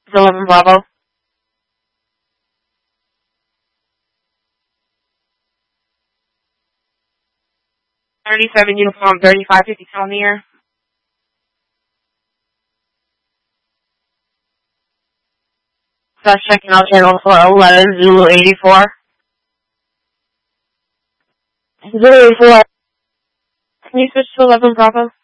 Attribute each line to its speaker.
Speaker 1: 11 Bravo. 37 Uniform 3552 on the air. Just checking out channel for 11 Zulu 84. Zulu 84. Can you switch to 11 Bravo?